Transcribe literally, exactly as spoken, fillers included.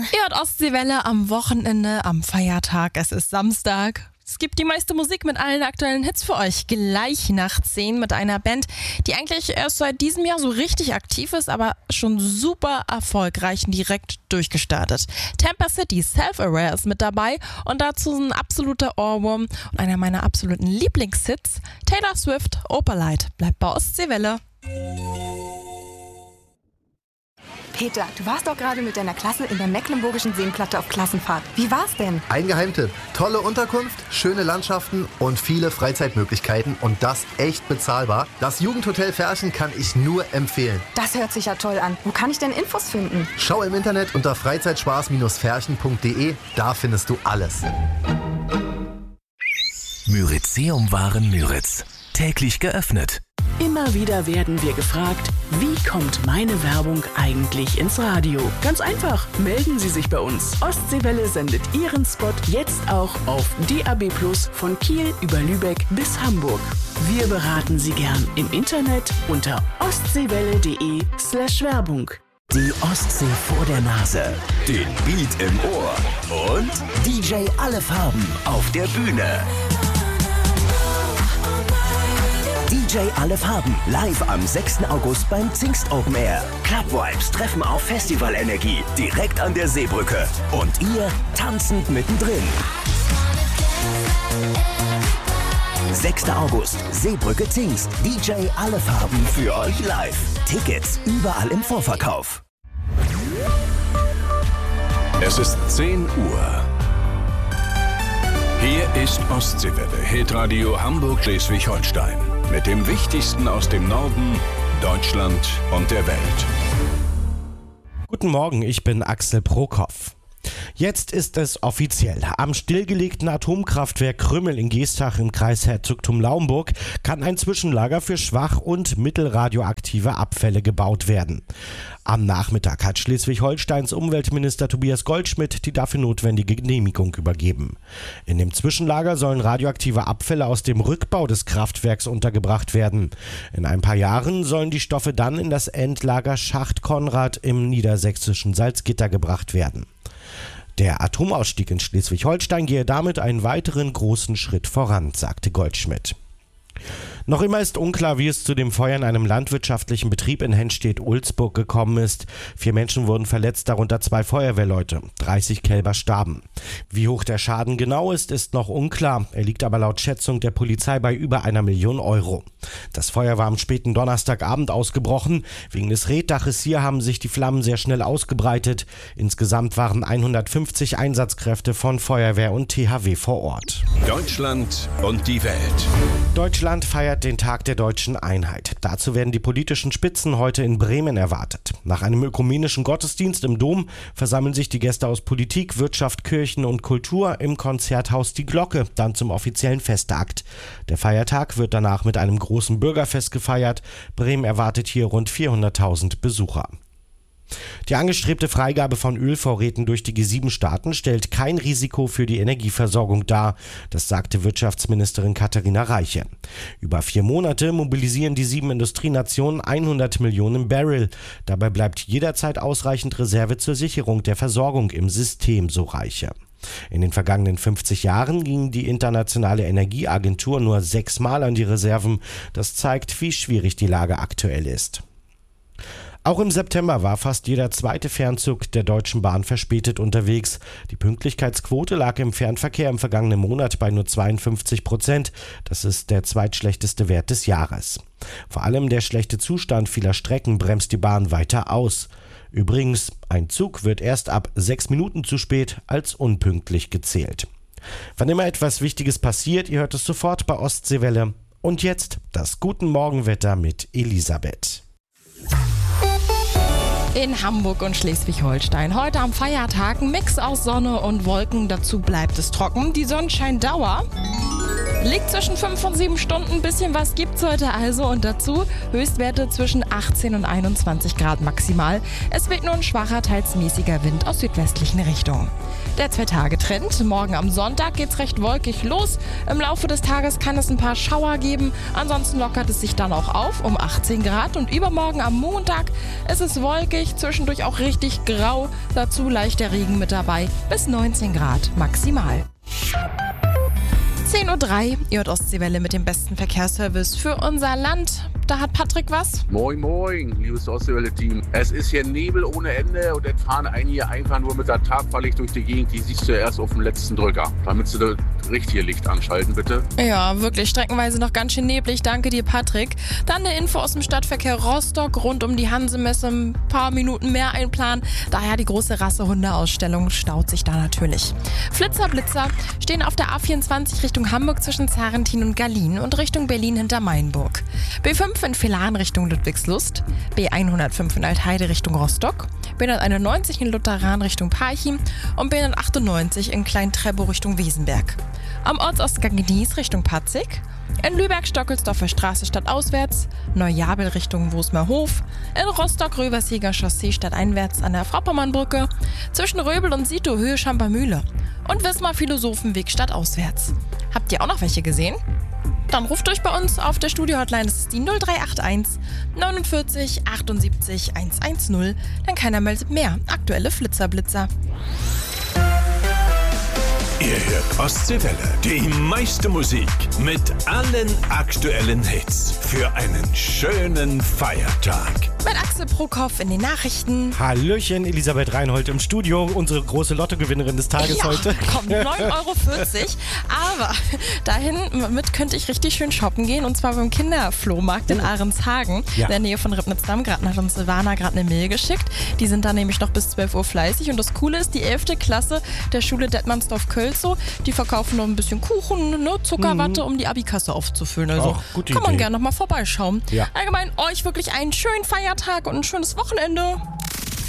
Ihr hört Ostseewelle am Wochenende, am Feiertag. Es ist Samstag. Es gibt die meiste Musik mit allen aktuellen Hits für euch. Gleich nach zehn mit einer Band, die eigentlich erst seit diesem Jahr so richtig aktiv ist, aber schon super erfolgreich und direkt durchgestartet. Tampa City Self-Aware ist mit dabei und dazu ein absoluter Ohrwurm und einer meiner absoluten Lieblingshits. Taylor Swift, Opalite. Bleibt bei Ostseewelle. Peter, du warst doch gerade mit deiner Klasse in der Mecklenburgischen Seenplatte auf Klassenfahrt. Wie war's denn? Ein Geheimtipp. Tolle Unterkunft, schöne Landschaften und viele Freizeitmöglichkeiten und das echt bezahlbar. Das Jugendhotel Ferchen kann ich nur empfehlen. Das hört sich ja toll an. Wo kann ich denn Infos finden? Schau im Internet unter freizeitspaß ferchen punkt de. Da findest du alles. Myrizeum Waren Müritz. Täglich geöffnet. Immer wieder werden wir gefragt, wie kommt meine Werbung eigentlich ins Radio? Ganz einfach, melden Sie sich bei uns. Ostseewelle sendet Ihren Spot jetzt auch auf D A B plus, von Kiel über Lübeck bis Hamburg. Wir beraten Sie gern im Internet unter ostseewelle.de slash Werbung. Die Ostsee vor der Nase, den Beat im Ohr und D J Alle Farben auf der Bühne. D J Alle Farben, live am sechsten August beim Zingst Open Air. Club Vibes treffen auf Festivalenergie, direkt an der Seebrücke. Und ihr tanzend mittendrin. sechster August, Seebrücke Zingst. D J Alle Farben für euch live. Tickets überall im Vorverkauf. Es ist zehn Uhr. Hier ist Ostseewelle, Hitradio Hamburg-Schleswig-Holstein. Mit dem Wichtigsten aus dem Norden, Deutschland und der Welt. Guten Morgen, ich bin Axel Prokop. Jetzt ist es offiziell. Am stillgelegten Atomkraftwerk Krümmel in Geestach im Kreis Herzogtum Lauenburg kann ein Zwischenlager für schwach- und mittelradioaktive Abfälle gebaut werden. Am Nachmittag hat Schleswig-Holsteins Umweltminister Tobias Goldschmidt die dafür notwendige Genehmigung übergeben. In dem Zwischenlager sollen radioaktive Abfälle aus dem Rückbau des Kraftwerks untergebracht werden. In ein paar Jahren sollen die Stoffe dann in das Endlager Schacht Konrad im niedersächsischen Salzgitter gebracht werden. Der Atomausstieg in Schleswig-Holstein gehe damit einen weiteren großen Schritt voran, sagte Goldschmidt. Noch immer ist unklar, wie es zu dem Feuer in einem landwirtschaftlichen Betrieb in Henstedt-Ulzburg gekommen ist. Vier Menschen wurden verletzt, darunter zwei Feuerwehrleute. dreißig Kälber starben. Wie hoch der Schaden genau ist, ist noch unklar. Er liegt aber laut Schätzung der Polizei bei über einer Million Euro. Das Feuer war am späten Donnerstagabend ausgebrochen. Wegen des Reddaches hier haben sich die Flammen sehr schnell ausgebreitet. Insgesamt waren hundertfünfzig Einsatzkräfte von Feuerwehr und T H W vor Ort. Deutschland und die Welt. Deutschland feiert den Tag der deutschen Einheit. Dazu werden die politischen Spitzen heute in Bremen erwartet. Nach einem ökumenischen Gottesdienst im Dom versammeln sich die Gäste aus Politik, Wirtschaft, Kirchen und Kultur im Konzerthaus Die Glocke, dann zum offiziellen Festakt. Der Feiertag wird danach mit einem großen Bürgerfest gefeiert. Bremen erwartet hier rund vierhunderttausend Besucher. Die angestrebte Freigabe von Ölvorräten durch die G sieben Staaten stellt kein Risiko für die Energieversorgung dar, das sagte Wirtschaftsministerin Katharina Reiche. Über vier Monate mobilisieren die sieben Industrienationen hundert Millionen Barrel. Dabei bleibt jederzeit ausreichend Reserve zur Sicherung der Versorgung im System, so Reiche. In den vergangenen fünfzig Jahren ging die Internationale Energieagentur nur sechsmal an die Reserven. Das zeigt, wie schwierig die Lage aktuell ist. Auch im September war fast jeder zweite Fernzug der Deutschen Bahn verspätet unterwegs. Die Pünktlichkeitsquote lag im Fernverkehr im vergangenen Monat bei nur zweiundfünfzig Prozent. Das ist der zweitschlechteste Wert des Jahres. Vor allem der schlechte Zustand vieler Strecken bremst die Bahn weiter aus. Übrigens, ein Zug wird erst ab sechs Minuten zu spät als unpünktlich gezählt. Wann immer etwas Wichtiges passiert, ihr hört es sofort bei Ostseewelle. Und jetzt das Guten Morgenwetter mit Elisabeth. In Hamburg und Schleswig-Holstein. Heute am Feiertag ein Mix aus Sonne und Wolken. Dazu bleibt es trocken. Die Sonnenscheindauer Liegt zwischen fünf und sieben Stunden, ein bisschen was gibt's heute also und dazu Höchstwerte zwischen achtzehn und einundzwanzig Grad maximal. Es weht nur ein schwacher, teils mäßiger Wind aus südwestlichen Richtungen. Der Zwei-Tage-Trend. Morgen am Sonntag geht's recht wolkig los. Im Laufe des Tages kann es ein paar Schauer geben. Ansonsten lockert es sich dann auch auf um achtzehn Grad. Und übermorgen am Montag ist es wolkig, zwischendurch auch richtig grau. Dazu leichter Regen mit dabei bis neunzehn Grad maximal. zehn Uhr drei, ihr hört Ostseewelle mit dem besten Verkehrsservice für unser Land. Da hat Patrick was. Moin, moin, liebes Ostseewelle-Team. Es ist hier Nebel ohne Ende und jetzt fahren einige einfach nur mit der Tagfahrlicht durch die Gegend. Die siehst du erst auf dem letzten Drücker. Damit sie das richtige Licht anschalten, bitte. Ja, wirklich streckenweise noch ganz schön neblig. Danke dir, Patrick. Dann eine Info aus dem Stadtverkehr Rostock rund um die Hansemesse. Ein paar Minuten mehr einplanen. Daher die große Rasse-Hunde-Ausstellung staut sich da natürlich. Flitzer, Blitzer stehen auf der A vierundzwanzig Richtung Hamburg zwischen Zarentin und Gallien und Richtung Berlin hinter Mainburg. B fünf in Villaren Richtung Ludwigslust, B hundertfünf in Altheide Richtung Rostock, B hunderteinundneunzig in Lutheran Richtung Parchim und B hundertachtundneunzig in Klein-Treptow Richtung Wesenberg. Am Ortsausgang Gnies Richtung Patzig, in Lübeck-Stockelsdorfer Straße stadtauswärts, Neujabel Richtung Wosmerhof, in Rostock-Röversjeger Chaussee stadteinwärts an der Fraupommernbrücke, zwischen Röbel und Sito Höhe Schampermühle und Wismar-Philosophenweg stadtauswärts. Habt ihr auch noch welche gesehen? Dann ruft euch bei uns auf der Studio-Hotline, das ist die null drei acht eins neunundvierzig achtundsiebzig hundertzehn. Dann keiner meldet mehr. Aktuelle Flitzerblitzer. Ihr hört Ostseewelle, die meiste Musik mit allen aktuellen Hits für einen schönen Feiertag. Mit Axel Prokop in den Nachrichten. Hallöchen, Elisabeth Reinhold im Studio, unsere große Lottogewinnerin des Tages ja, heute. Komm, neun Euro vierzig. Aber dahin mit könnte ich richtig schön shoppen gehen und zwar beim Kinderflohmarkt in Ahrenshagen, Ja. in der Nähe von Ribnitz-Damm. Gerade hat uns Silvana gerade eine Mail geschickt. Die sind da nämlich noch bis zwölf Uhr fleißig und das Coole ist, die elfte Klasse der Schule Detmandsdorf-Kölzow, die verkaufen noch ein bisschen Kuchen, ne, Zuckerwatte, um die Abikasse aufzufüllen. Also Ach, gute kann man Idee. gerne noch mal vorbeischauen. Ja. Allgemein euch wirklich einen schönen Feiertag und ein schönes Wochenende.